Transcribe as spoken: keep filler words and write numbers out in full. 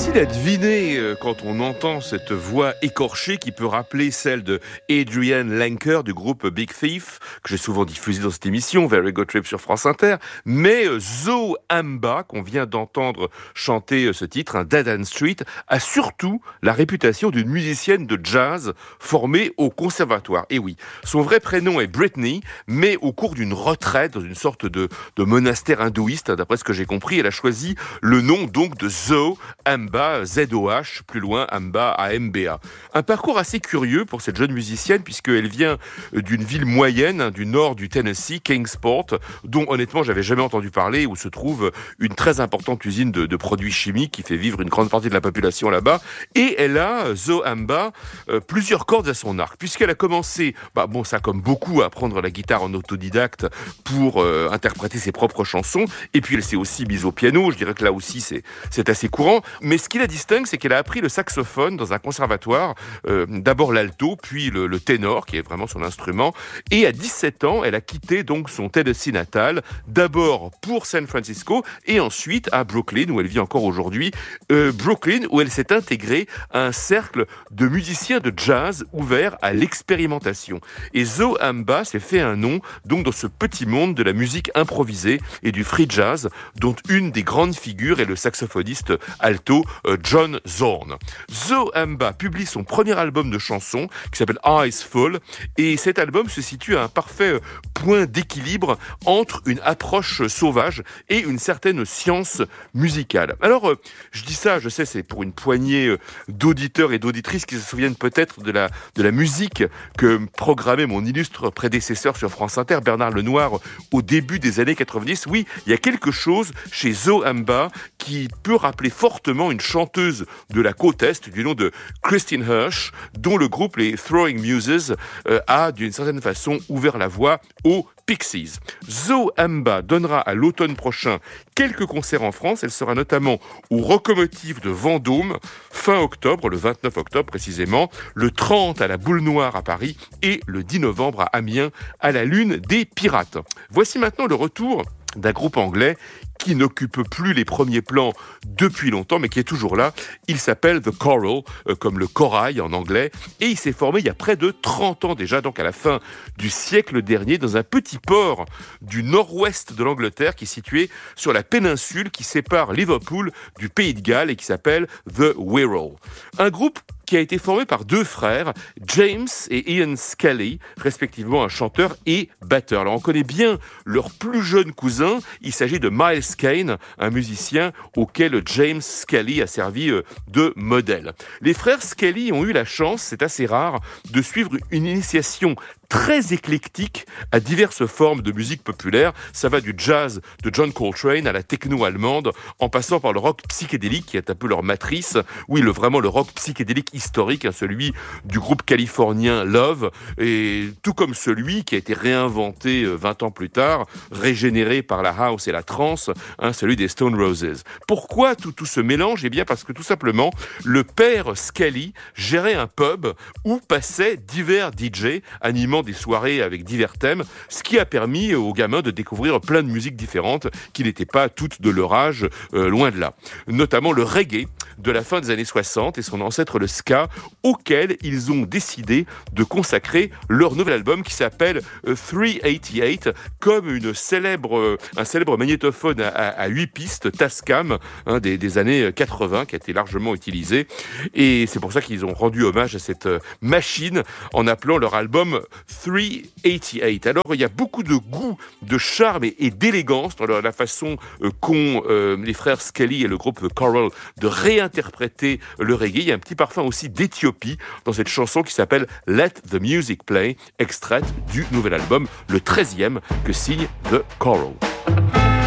Facile à deviner euh, quand on entend cette voix écorchée qui peut rappeler celle de Adrian Lenker du groupe Big Thief, que j'ai souvent diffusé dans cette émission, Very Good Trip sur France Inter, mais euh, Zo Amba, qu'on vient d'entendre chanter euh, ce titre, un Dead End Street, a surtout la réputation d'une musicienne de jazz formée au conservatoire. Et oui, son vrai prénom est Britney, mais au cours d'une retraite dans une sorte de, de monastère hindouiste, d'après ce que j'ai compris, elle a choisi le nom donc de Zo Amba, Z O H, plus loin Amba, A M B A. Un parcours assez curieux pour cette jeune musicienne, puisqu'elle vient d'une ville moyenne, hein, du nord du Tennessee, Kingsport, dont honnêtement j'avais jamais entendu parler, où se trouve une très importante usine de, de produits chimiques qui fait vivre une grande partie de la population là-bas. Et elle a, Zo Amba, euh, plusieurs cordes à son arc, puisqu'elle a commencé, bah bon, ça comme beaucoup, à apprendre la guitare en autodidacte pour euh, interpréter ses propres chansons, et puis elle s'est aussi mise au piano. Je dirais que là aussi c'est, c'est assez courant. Mais ce qui la distingue, c'est qu'elle a appris le saxophone dans un conservatoire, euh, d'abord l'alto, puis le, le ténor, qui est vraiment son instrument. Et à dix-sept ans, elle a quitté donc son Tennessee natal, d'abord pour San Francisco, et ensuite à Brooklyn, où elle vit encore aujourd'hui. Euh, Brooklyn, où elle s'est intégrée à un cercle de musiciens de jazz ouvert à l'expérimentation. Et Zo Amba s'est fait un nom donc dans ce petit monde de la musique improvisée et du free jazz, dont une des grandes figures est le saxophoniste alto euh, John Zorn. Zo Amba publie son premier album de chansons qui s'appelle Eyes Full, et cet album se situe à un parfait euh, point d'équilibre entre une approche sauvage et une certaine science musicale. Alors, euh, je dis ça, je sais, c'est pour une poignée euh, d'auditeurs et d'auditrices qui se souviennent peut-être de la, de la musique que programmait mon illustre prédécesseur sur France Inter, Bernard Lenoir, au début des années quatre-vingt-dix. Oui, il y a quelque chose chez Zo Amba qui peut rappeler fortement une chanteuse de la côte Est du nom de Christine Hirsch, dont le groupe les Throwing Muses euh, a d'une certaine façon ouvert la voie aux Pixies. Zo Amba donnera à l'automne prochain quelques concerts en France. Elle sera notamment au Rocomotive de Vendôme fin octobre, le vingt-neuf octobre précisément, le trente à la Boule Noire à Paris et le dix novembre à Amiens à la Lune des Pirates. Voici maintenant le retour d'un groupe anglais qui n'occupe plus les premiers plans depuis longtemps, mais qui est toujours là. Il s'appelle The Coral, euh, comme le corail en anglais, et il s'est formé il y a près de trente ans déjà, donc à la fin du siècle dernier, dans un petit port du nord-ouest de l'Angleterre, qui est situé sur la péninsule qui sépare Liverpool du Pays de Galles et qui s'appelle The Wirral. Un groupe qui a été formé par deux frères, James et Ian Scully, respectivement un chanteur et batteur. Alors on connaît bien leur plus jeune cousin, il s'agit de Miles Kane, un musicien auquel James Scully a servi de modèle. Les frères Scully ont eu la chance, c'est assez rare, de suivre une initiation très éclectique à diverses formes de musique populaire. Ça va du jazz de John Coltrane à la techno allemande, en passant par le rock psychédélique qui est un peu leur matrice. Oui, le, vraiment le rock psychédélique historique, hein, celui du groupe californien Love, et tout comme celui qui a été réinventé vingt ans plus tard, régénéré par la house et la trance, hein, celui des Stone Roses. Pourquoi tout, tout ce mélange ? Eh bien parce que tout simplement, le père Scully gérait un pub où passaient divers D J animant des soirées avec divers thèmes, ce qui a permis aux gamins de découvrir plein de musiques différentes qui n'étaient pas toutes de leur âge, euh, loin de là. Notamment le reggae de la fin des années soixante et son ancêtre le ska, auquel ils ont décidé de consacrer leur nouvel album qui s'appelle trois cent quatre-vingt-dix-huit, comme une célèbre, un célèbre magnétophone à, à huit pistes, Tascam, hein, des, des années quatre-vingts, qui a été largement utilisé. Et c'est pour ça qu'ils ont rendu hommage à cette machine en appelant leur album trois cent quatre-vingt-dix-huit. Alors, il y a beaucoup de goût, de charme et, et d'élégance dans la façon euh, qu'ont euh, les frères Scully et le groupe The Coral de réinterpréter le reggae. Il y a un petit parfum aussi d'Éthiopie dans cette chanson qui s'appelle Let the Music Play, extraite du nouvel album, le treizième que signe The Coral.